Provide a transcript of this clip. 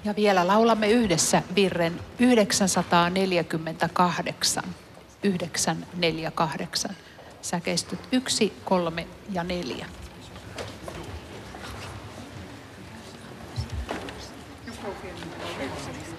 Ja vielä laulamme yhdessä virren 948. 948. Säkeistöt 1, 3 ja 4. Joku on